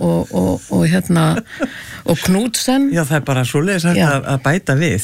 og Knudsen. Já, það bara svoleiðis hægt að bæta við.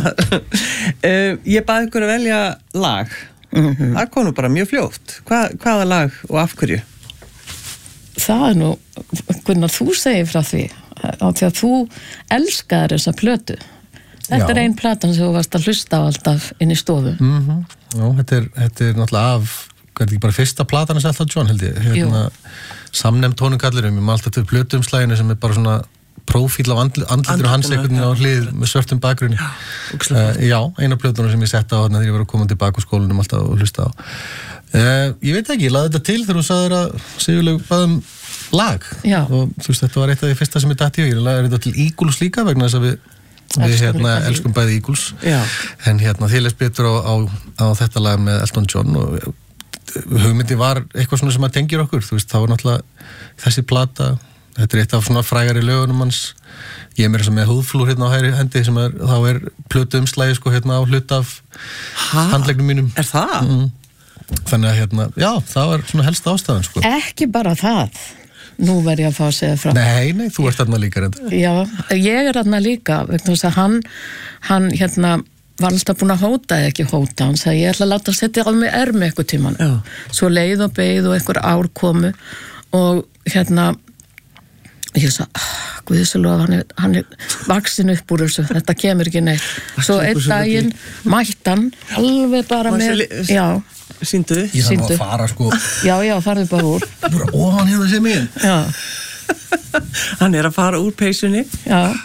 Ég baði ykkur að velja lag. Það kom nú bara mjög fljótt. Hvaða lag og af hverju? Það nú, Gunnar, þú segir frá því að þú elskar þessa plötu. Þetta ein platan sem þú varst að hlusta á alltaf inn í stofu. Já, þetta er náttúrulega af, hvað ekki bara fyrsta platan hans Elton John, held ég. Samnefnd tónungallurum, ég maður alltaf til plötuumslæginu sem bara svona prófíl af andlitur hans einhvern veginn á hlið með svörtum bakgrunni. Já, eina plötunum sem ég sett á þegar ég var að koma tilbaka úr skólanum alltaf og hlusta á. Ég veit ekki, ég laði þetta til þegar þú sagðir að Sigurlaug baðum lag. Og þú veist, þetta var eitt af því fyrsta sem ég datt í. Ég laði þetta til Eagles líka vegna þess að við elskum bæði Eagles. En þið leist betur á þetta lag með Elton John og hugmyndi var eitthvað svona sem að tengir okkur. Þú veist, það var náttúrulega þessi plata. Þetta er eitt af svona frægari lögunum hans. Ég er með húðflúr á hægri hendi sem þá er plötu umslægi á hlut af handleggnum mínum. Er það? Þannig að já, það var svona helsta ástæðan Ekki bara það. Nú verð ég að fá að segja frá. Nei, þú ert þarna líka reynda. Já, ég er þarna líka vegna þess að hann var alltaf búin að hóta eða ekki hóta. Hann sagði, ég ætla að láta að setja á mig ermi eitthvað tíman. Svo leið og beið og einhver ár komu og ég sagði, Guðsalof, hann er vaksin upp úr þessu, þetta kemur ekki neitt. Svo einn daginn mættan alveg bara með, sýndu. Ég þarf að fara Já, farðu bara úr. Bara ofan hérna sem ég. Hann er að fara úr peysunni. Já,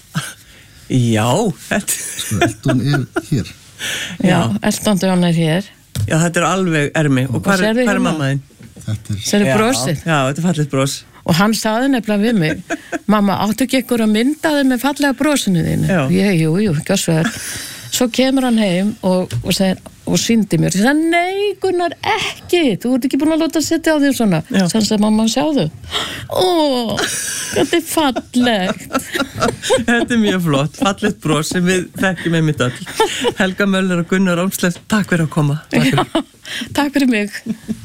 þetta. Elton er hér. Já, Elton John er hér. Já, þetta er alveg ermi. Og hvað er mamma þín? Þetta er brosið. Já, þetta er fallegt bros. Og hann sagði nefnilega við mig, mamma, áttu ekki ykkur að mynda þig með fallega brosinu þínu? Jú, ekki að sver. Svo kemur hann heim og sýndi mér. Ég sagði, nei, Gunnar, ekki. Þú ert ekki búin að láta að setja á þig svona. Sann sagði mamma, sjáðu. Þetta er fallegt. Þetta er mjög flott, fallegt bros sem við þekkjum einmitt öll. Helga Möller og Gunnar Ámsleff, takk fyrir að koma. Takk fyrir mig.